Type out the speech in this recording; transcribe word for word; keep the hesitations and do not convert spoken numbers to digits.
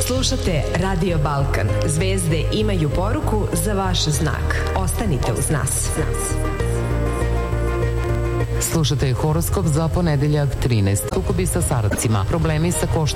Slušate Radio Balkan. Zvezde imaju poruku za vaš znak. Ostanite uz nas. Slušate horoskop za ponedeljak trinaestog Sukobi sa saradcima, problemi sa koštanjem